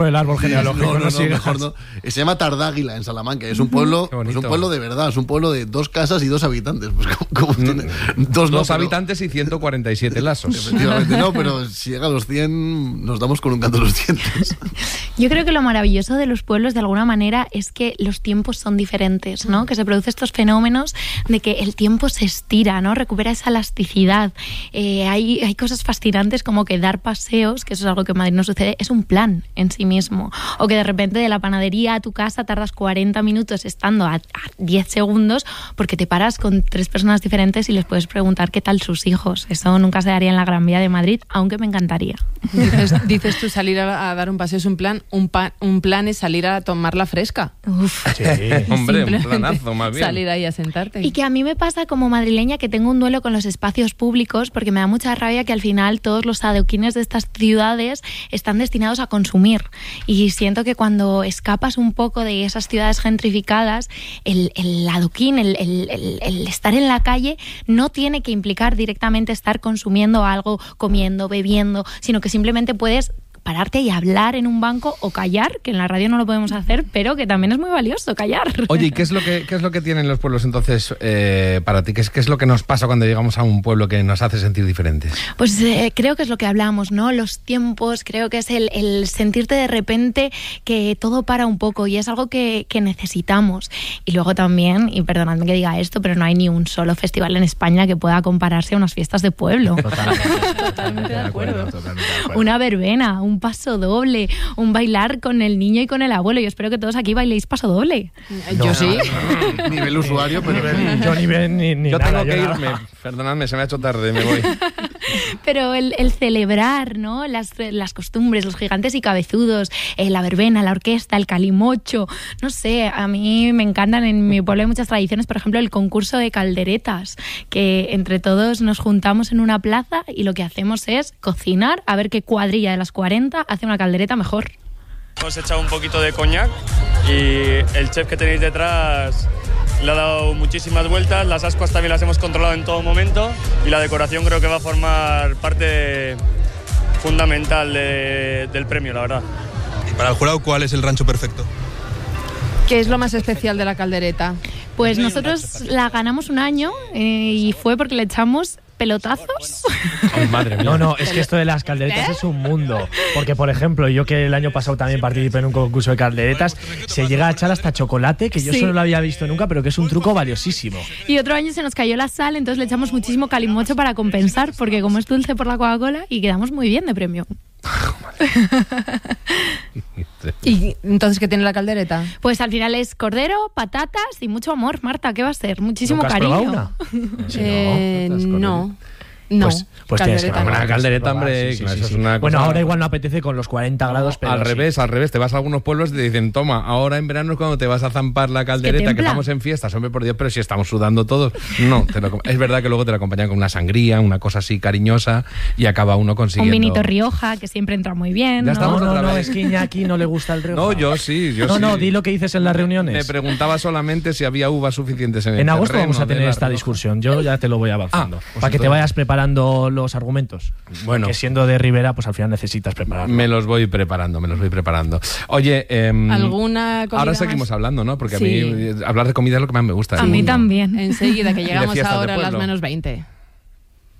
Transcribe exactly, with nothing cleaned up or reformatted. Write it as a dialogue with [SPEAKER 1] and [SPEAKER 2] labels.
[SPEAKER 1] El árbol genealógico.
[SPEAKER 2] No, no, no,
[SPEAKER 1] no
[SPEAKER 2] mejor no. Se llama Tardáguila, en Salamanca. Es un pueblo, es un pueblo de verdad. Es un pueblo de dos casas y dos habitantes. Pues como, como tiene, dos
[SPEAKER 3] dos
[SPEAKER 2] no,
[SPEAKER 3] habitantes
[SPEAKER 2] pero,
[SPEAKER 3] y ciento cuarenta y siete lazos.
[SPEAKER 2] Efectivamente no, pero si llega a los cien nos damos con un canto a los dientes.
[SPEAKER 4] Yo creo que lo maravilloso de los pueblos, de alguna manera, es que los tiempos son diferentes, ¿no? Que se producen estos fenómenos de que el tiempo se estira, ¿no? Recupera esa elasticidad. Eh, hay, hay cosas fascinantes como que dar paseos, que eso es algo que en Madrid no sucede, es un plan en sí mismo. O que de repente de la panadería a tu casa tardas cuarenta minutos estando a, a diez segundos porque te paras con tres personas diferentes y les puedes preguntar qué tal sus hijos. Eso nunca se daría en la Gran Vía de Madrid, aunque me encantaría.
[SPEAKER 5] Dices, dices tú, salir a, a dar un paseo es un plan, un, pa, un plan es salir a tomarla fresca.
[SPEAKER 4] Uf.
[SPEAKER 3] Sí, hombre, un planazo más bien.
[SPEAKER 5] Salir ahí a sentarte.
[SPEAKER 4] Y que a mí me pasa como madrileña que tengo un duelo con los espacios públicos porque me da mucha rabia que al final todos los adoquines de estas ciudades están destinados a consumir. Y siento que cuando escapas un poco de esas ciudades gentrificadas, el, el adoquín, el, el, el, el estar en la calle no tiene que implicar directamente estar consumiendo algo, comiendo, bebiendo, sino que simplemente puedes pararte y hablar en un banco o callar, que en la radio no lo podemos hacer, pero que también es muy valioso callar.
[SPEAKER 3] Oye, ¿y qué es lo que, qué es lo que tienen los pueblos entonces eh, para ti? ¿Qué es, ¿Qué es lo que nos pasa cuando llegamos a un pueblo que nos hace sentir diferentes?
[SPEAKER 4] Pues eh, creo que es lo que hablamos, ¿no? Los tiempos, creo que es el, el sentirte de repente que todo para un poco y es algo que, que necesitamos. Y luego también, y perdonadme que diga esto, pero no hay ni un solo festival en España que pueda compararse a unas fiestas de pueblo.
[SPEAKER 5] Totalmente, totalmente de acuerdo.
[SPEAKER 1] Totalmente de acuerdo.
[SPEAKER 4] Una verbena, un paso doble, un bailar con el niño y con el abuelo. Yo espero que todos aquí bailéis paso doble.
[SPEAKER 5] No, yo sí.
[SPEAKER 2] Nivel usuario, pero
[SPEAKER 1] Yo ni ven ni, ni
[SPEAKER 3] Yo
[SPEAKER 1] nada.
[SPEAKER 3] tengo que
[SPEAKER 1] yo nada.
[SPEAKER 3] irme. Perdonadme, se me ha hecho tarde, me voy.
[SPEAKER 4] Pero el, el celebrar, ¿no? Las, las costumbres, los gigantes y cabezudos, eh, la verbena, la orquesta, el calimocho, no sé, a mí me encantan. En mi pueblo hay muchas tradiciones, por ejemplo, el concurso de calderetas, que entre todos nos juntamos en una plaza y lo que hacemos es cocinar, a ver qué cuadrilla de las cuarenta hace una caldereta mejor.
[SPEAKER 6] Hemos echado un poquito de coñac y el chef que tenéis detrás le ha dado muchísimas vueltas. Las ascuas también las hemos controlado en todo momento y la decoración creo que va a formar parte fundamental de, del premio, la verdad.
[SPEAKER 7] Y para el jurado, ¿cuál es el rancho perfecto?
[SPEAKER 5] ¿Qué es lo más especial de la caldereta?
[SPEAKER 4] Pues nosotros la ganamos un año eh, y fue porque le echamos pelotazos.
[SPEAKER 3] Ay, madre mía.
[SPEAKER 1] No, no, es que esto de las calderetas
[SPEAKER 5] ¿Eh?
[SPEAKER 1] es un mundo. Porque, por ejemplo, yo que el año pasado también participé en un concurso de calderetas, se llega a echar hasta chocolate, que yo
[SPEAKER 4] Sí.
[SPEAKER 1] solo lo había visto nunca, pero que es un truco valiosísimo.
[SPEAKER 4] Y otro año se nos cayó la sal, entonces le echamos muchísimo calimocho para compensar, porque como es dulce por la Coca-Cola, y quedamos muy bien de premio.
[SPEAKER 5] ¿Y entonces qué tiene la caldereta?
[SPEAKER 4] Pues al final es cordero, patatas y mucho amor, Marta. ¿Qué va a ser? Muchísimo
[SPEAKER 1] ¿Nunca has
[SPEAKER 4] cariño.
[SPEAKER 1] probado una? Sí,
[SPEAKER 5] Eh,
[SPEAKER 1] no,
[SPEAKER 5] no. No.
[SPEAKER 1] Pues, pues tienes que
[SPEAKER 5] caldereta
[SPEAKER 1] probar.
[SPEAKER 3] Una caldereta, hombre,
[SPEAKER 1] Sí, sí,
[SPEAKER 3] claro,
[SPEAKER 1] sí,
[SPEAKER 3] eso
[SPEAKER 1] sí.
[SPEAKER 3] es una
[SPEAKER 1] Bueno,
[SPEAKER 3] cosa-
[SPEAKER 1] ahora igual no apetece con los cuarenta grados, pero
[SPEAKER 3] al
[SPEAKER 1] sí.
[SPEAKER 3] revés, al revés. Te vas a algunos pueblos y te dicen, toma, ahora en verano es cuando te vas a zampar la caldereta, que,
[SPEAKER 4] templa.
[SPEAKER 3] estamos en fiestas. Hombre, por Dios, pero si estamos sudando todos. No, te lo, es verdad que luego te lo acompañan con una sangría, una cosa así cariñosa, y acaba uno consiguiendo...
[SPEAKER 4] Un vinito Rioja, que siempre entra muy bien.
[SPEAKER 3] Ya
[SPEAKER 4] ¿no?
[SPEAKER 3] estamos
[SPEAKER 1] No,
[SPEAKER 3] otra
[SPEAKER 1] no, no,
[SPEAKER 3] vez.
[SPEAKER 1] es que Iñaki no le gusta el Rioja.
[SPEAKER 3] No, yo sí, yo
[SPEAKER 1] no,
[SPEAKER 3] sí.
[SPEAKER 1] no, di lo que dices en las reuniones.
[SPEAKER 3] Me preguntaba solamente si había uvas suficientes en el
[SPEAKER 1] En agosto
[SPEAKER 3] terreno
[SPEAKER 1] vamos a
[SPEAKER 3] de
[SPEAKER 1] tener
[SPEAKER 3] la
[SPEAKER 1] esta
[SPEAKER 3] Rioja.
[SPEAKER 1] discusión. Yo ya te lo voy avanzando.
[SPEAKER 3] Ah, pues
[SPEAKER 1] para que te
[SPEAKER 3] entonces-
[SPEAKER 1] vayas preparando los argumentos.
[SPEAKER 3] Bueno.
[SPEAKER 1] Que siendo de Rivera, pues al final necesitas prepararlo.
[SPEAKER 3] Me los voy preparando, me los voy preparando. Oye, em,
[SPEAKER 5] ¿Alguna comida
[SPEAKER 3] ahora
[SPEAKER 5] más?
[SPEAKER 3] seguimos hablando, ¿no? Porque
[SPEAKER 5] Sí.
[SPEAKER 3] a mí eh, hablar de comida es lo que más me gusta.
[SPEAKER 4] A
[SPEAKER 3] del
[SPEAKER 4] mí
[SPEAKER 3] mundo.
[SPEAKER 4] también.
[SPEAKER 5] Enseguida, que llegamos
[SPEAKER 3] fiestas de
[SPEAKER 5] ahora a las
[SPEAKER 3] pueblo.
[SPEAKER 5] menos veinte.